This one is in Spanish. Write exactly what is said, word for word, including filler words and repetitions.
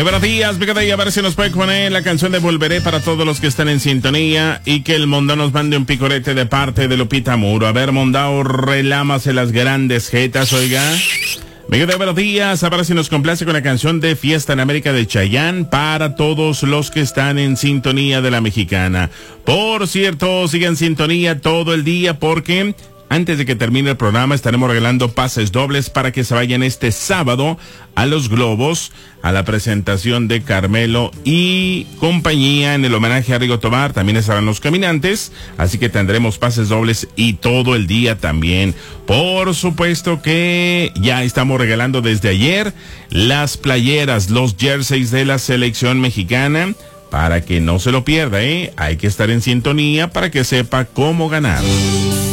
Buenos días, fíjate, a ver si nos puede poner la canción de Volveré para todos los que están en sintonía y que el Mondao nos mande un picorete de parte de Lupita Muro. A ver, Mondao, relámase las grandes jetas, oiga. Fíjate, buenos días, a ver si nos complace con la canción de Fiesta en América de Chayanne para todos los que están en sintonía de la Mexicana. Por cierto, sigan en sintonía todo el día porque antes de que termine el programa estaremos regalando pases dobles para que se vayan este sábado a Los Globos, a la presentación de Carmelo y compañía en el homenaje a Rigo Tobar. También estarán Los Caminantes, así que tendremos pases dobles y todo el día también. Por supuesto que ya estamos regalando desde ayer las playeras, los jerseys de la selección mexicana, para que no se lo pierda, ¿eh? Hay que estar en sintonía para que sepa cómo ganar.